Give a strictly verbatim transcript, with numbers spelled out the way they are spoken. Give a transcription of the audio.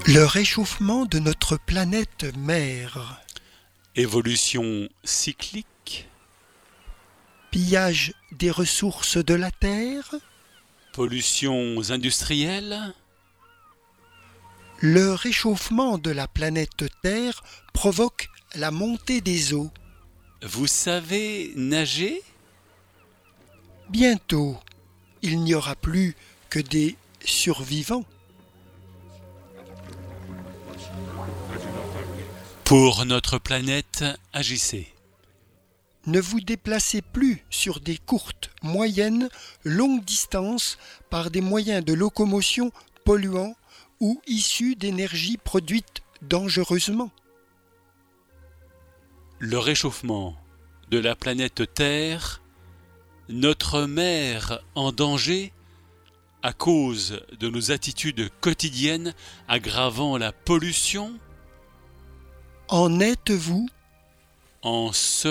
Le réchauffement de notre planète mère. Évolution cyclique, Pillage des ressources de la Terre. pollutions industrielles, Le réchauffement de la planète Terre provoque la montée des eaux. vous savez nager? Bientôt, il n'y aura plus que des survivants. Pour notre planète, agissez. Ne vous déplacez plus sur des courtes, moyennes, longues distances par des moyens de locomotion polluants ou issus d'énergies produites dangereusement. Le réchauffement de la planète Terre, notre mère en danger à cause de nos attitudes quotidiennes aggravant la pollution? En êtes-vous ? En serez-vous ?